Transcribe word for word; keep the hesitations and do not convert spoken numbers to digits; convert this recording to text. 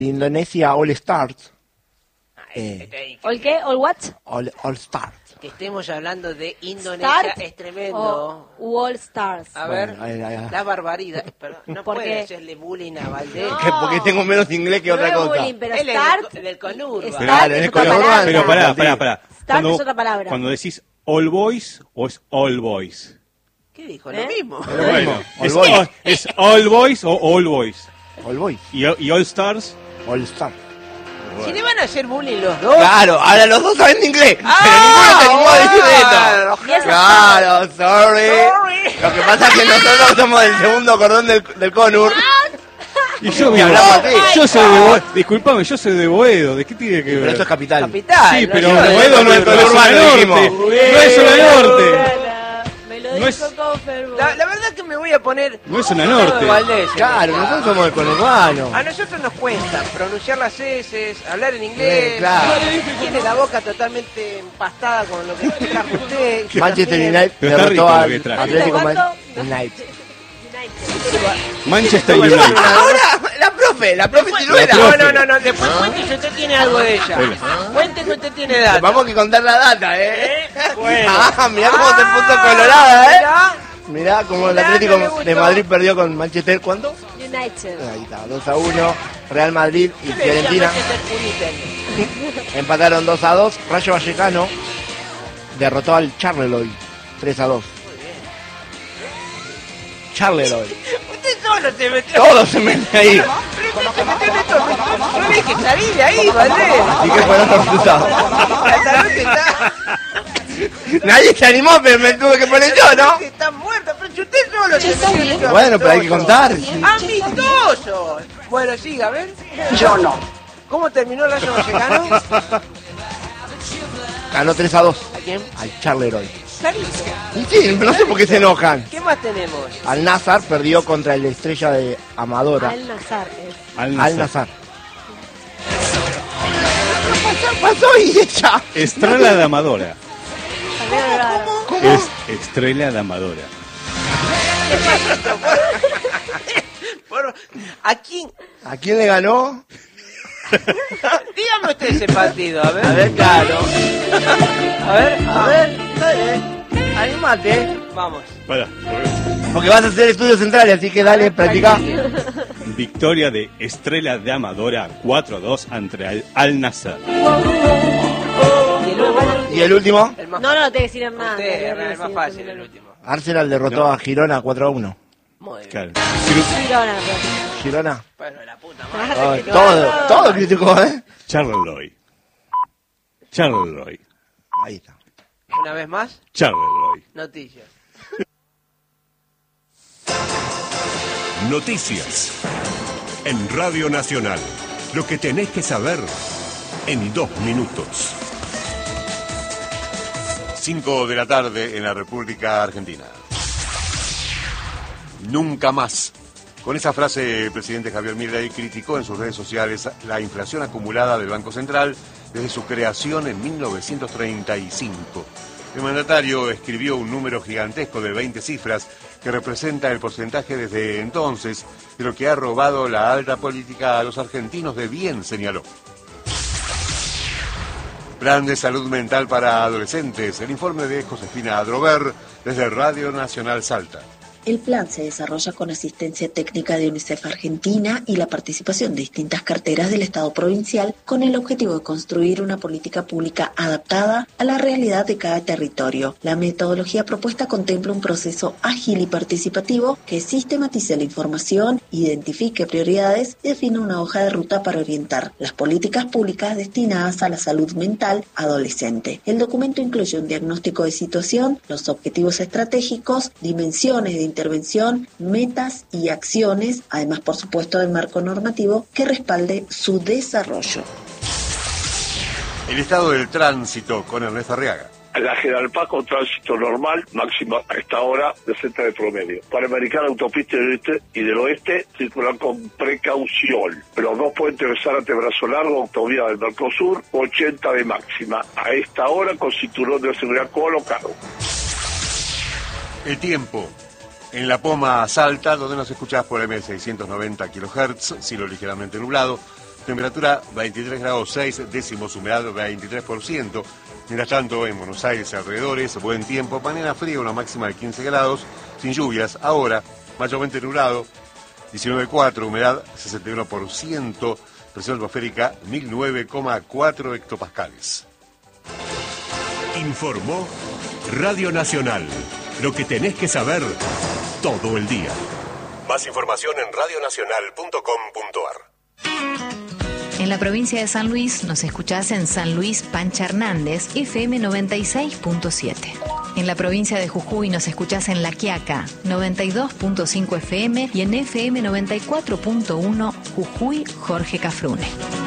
Indonesia All Stars. Eh, ¿All qué? ¿All what? All, All Stars. que estemos hablando de Indonesia ¿Start? es tremendo. O All Stars. A ver, Bueno, ahí, ahí, ahí. la barbaridad. Pero no ¿Por puede qué? hacerle bullying a Valdés. No. Que porque tengo menos inglés que No otra es cosa. bullying, pero Él es Start, del, del conurba. Start Claro, es es otra color palabra. Pero pará, pará, pará. Start es otra palabra. Cuando decís all boys o es all boys. ¿Qué dijo? ¿Eh? Lo mismo. Lo Bueno, mismo, all es, boys. all, es all boys o all boys. All Boys. Y, y all stars. All Stars. Si le van a hacer bullying los dos. Claro, ahora los dos saben inglés. Ah, pero ninguno se animó a decir bueno, esto. Claro, sorry. Sorry. Lo que pasa es que nosotros somos del segundo cordón del, del Conur. Y yo, Y mira, hablamos así. yo soy de Boedo. Disculpame, yo soy de Boedo. ¿De qué tiene que Pero ver? esto es capital. Capital. Sí, no pero yo de- Boedo no es Boedo zona urbano, norte. dijimos. No es zona norte. Me lo No dijo es- con fervor. La, la verdad que me voy a poner... No es zona al lado de norte. Valdés, Claro, nosotros somos del conurbano. A nosotros nos cuesta pronunciar las S, hablar en inglés. Eh, claro. Tiene la boca totalmente empastada con lo que trajo usted. yo Manchester también. United Pero está rico derrotó lo al que traje. Atlético ¿Cuánto? United. Manchester Bueno, United. Ahora, la profe, la profe Siluela. No, no, no, no, después cuente si usted tiene algo de ella. Hola. Cuente que usted tiene edad. Vamos que contar la data, ¿eh? Bueno. Ah, mirá cómo se puso colorada, ¿eh? Mirá. Mirá cómo el Mirá, Atlético no me de gustó. Madrid perdió con Manchester. ¿Cuánto? United. Ahí está, dos a uno. Real Madrid y Yo le decía Fiorentina Manchester United. empataron dos a dos. Rayo Vallecano derrotó al Charleroi tres a dos. Charleroi. Usted solo se metió. Todos se meten ahí. Pero usted se metió en esto. No hay que salir de ahí, Valdés. ¿Y qué fueron los resultados? La salud está... Nadie se animó, pero me tuve que poner yo, ¿no? Está muerta, pero si usted solo se metió en esto. Bueno, pero hay que contar. ¡Amistosos! Bueno, siga, a ver. Yo no. ¿Cómo terminó el Rayo Vallecano? Ganó tres a dos ¿A quién? al Charleroi. Clarito. Y sí, no sé por qué se enojan. ¿Qué más tenemos? Al Nazar perdió contra el Estrella de Amadora. Al Nazar es. Al Al Nazar. Nazar. ¿Qué pasó y ella? Estrella de Amadora. También raro. Es Estrella de Amadora. Por- ¿A quién? ¿A quién le ganó? Dígame usted ese partido, a ver. A ver, claro. A ver, A ver, dale. Animate. Vamos. Pará. Porque vas a hacer estudios centrales, así que dale, practica. Victoria de Estrella de Amadora cuatro a dos ante el Al Nazar. Y el último. ¿Y el último? El más, No, no, no te que decir más. usted, es más fácil el último. Arsenal derrotó No. a Girona cuatro a uno. Muy bien. Claro. Girona, pues. Girona. Bueno, la puta madre. Ay, todo, todo criticó, ¿eh? Charleroi. Charleroi. Ahí está. Una vez más, Charleroi. noticias. Noticias. En Radio Nacional. Lo que tenés que saber en dos minutos. cinco de la tarde en la República Argentina. Nunca más. Con esa frase, el presidente Javier Milei criticó en sus redes sociales la inflación acumulada del Banco Central desde su creación en mil novecientos treinta y cinco. El mandatario escribió un número gigantesco de veinte cifras que representa el porcentaje desde entonces de lo que ha robado la alta política a los argentinos de bien, señaló. Plan de salud mental para adolescentes. El informe de Josefina Adrover desde Radio Nacional Salta. El plan se desarrolla con asistencia técnica de UNICEF Argentina y la participación de distintas carteras del Estado provincial con el objetivo de construir una política pública adaptada a la realidad de cada territorio. La metodología propuesta contempla un proceso ágil y participativo que sistematice la información, identifique prioridades y define una hoja de ruta para orientar las políticas públicas destinadas a la salud mental adolescente. El documento incluye un diagnóstico de situación, los objetivos estratégicos, dimensiones de intervención, metas y acciones, además, por supuesto, del marco normativo que respalde su desarrollo. El estado del tránsito con Ernesto Arriaga. La General Paz con tránsito normal, máxima a esta hora de sesenta de promedio. Panamericana, autopista del este y del oeste, circular con precaución. Pero no puede interesar ante Brazo Largo, autovía del Mercosur, ochenta de máxima. A esta hora con cinturón de seguridad colocado. El tiempo. En La Poma, Salta, donde nos escuchás por M seiscientos noventa kilohertz, cielo ligeramente nublado. Temperatura veintitrés grados seis décimos, humedad veintitrés por ciento. Mientras tanto, en Buenos Aires y alrededores, buen tiempo, mañana frío, una máxima de quince grados, sin lluvias. Ahora, mayormente nublado, diecinueve coma cuatro, humedad sesenta y uno por ciento, presión atmosférica mil nueve coma cuatro hectopascales. Informó Radio Nacional. Lo que tenés que saber todo el día. Más información en radio nacional punto com punto a r. En la provincia de San Luis nos escuchás en San Luis Pancha Hernández, F M noventa y seis punto siete. En la provincia de Jujuy nos escuchás en La Quiaca, noventa y dos punto cinco F M y en F M noventa y cuatro punto uno Jujuy Jorge Cafrune.